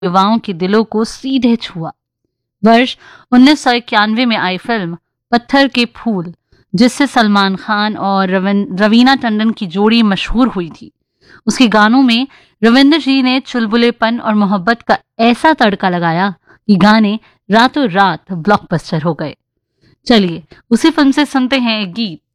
युवाओं के दिलों को सीधे छुआ। वर्ष 1991 में आई फिल्म पत्थर के फूल, जिससे सलमान खान और रवीना टंडन की जोड़ी मशहूर हुई थी। उसके गानों में रविंद्र जी ने चुलबुलेपन और मोहब्बत का ऐसा तड़का लगाया कि गाने रातों रात ब्लॉकबस्टर हो गए। चलिए उसी फिल्म से सुनते हैं एक गीत,